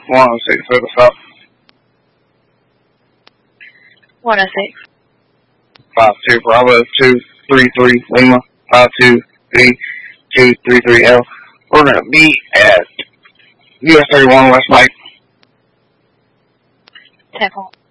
106 for the stop. 106. 52 Bravo 233 Lima 523 L. We're going to be at US 31 West Mike. 10-4.